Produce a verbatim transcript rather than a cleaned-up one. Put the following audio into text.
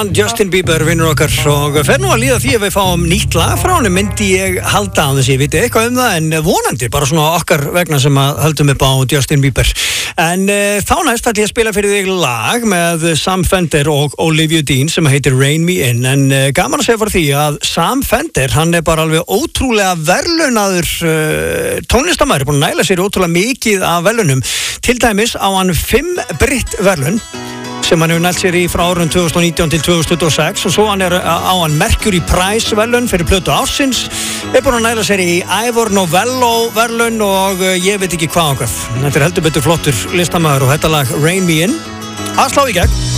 Justin Bieber vinnur okkar og fer nú að líða því að við fáum nýtt lag frá honum, myndi ég halda á þessi, ég veit eitthvað um það en vonandi, bara svona okkar vegna sem að höldum upp á Justin Bieber. En uh, þá næst ætla ég að spila fyrir þig lag með Sam Fender og Olivia Dean sem heitir Rein Me In, en uh, gaman að segja fyrir því að Sam Fender, hann er bara alveg ótrúlega verðlaunaður uh, tónlistarmaður, búin að næla sér ótrúlega mikið af verðlaunum, til dæmis á hann fimm Brit verðlaun sem hann hefur nælt sér í frá árun tvö þúsund og nítján til tvö þúsund tuttugu og sex og svo hann er á hann Mercury Prize verðlaun fyrir plötu ársins, er búin að næla sér í Ivor Novello verðlaun og uh, ég veit ekki hvað okkar. Þetta er heldur betur flottur listamaður og þetta lag Rein Me In að slá í gegn.